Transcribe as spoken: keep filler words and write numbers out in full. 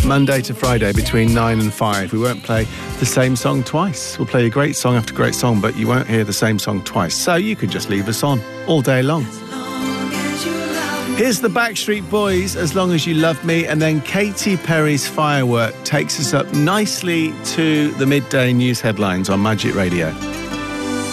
Monday to Friday between nine and five. We won't play the same song twice. We'll play a great song after great song, but you won't hear the same song twice. So you could just leave us on all day long. Here's the Backstreet Boys, As Long As You Love Me, and then Katy Perry's Firework takes us up nicely to the midday news headlines on Magic Radio.